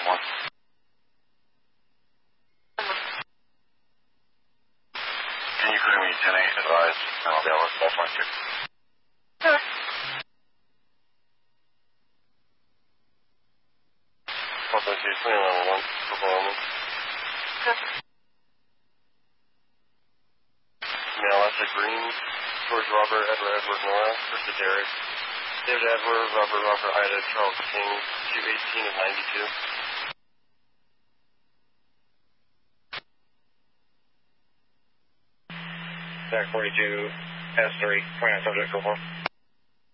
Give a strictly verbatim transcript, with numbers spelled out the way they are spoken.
one. Can you clear me ten eight advised, and I'll be able to call point two. Sure. Call point two, twenty level one, Oklahoma. Sure. Now that's a green, George Robert, Edward Edward Nora, Krista Derrick. David Edward, Robert Robert Ida, Charles King, two eighteen of ninety-two. Zach forty-two, S three, twenty-nine subject, go for.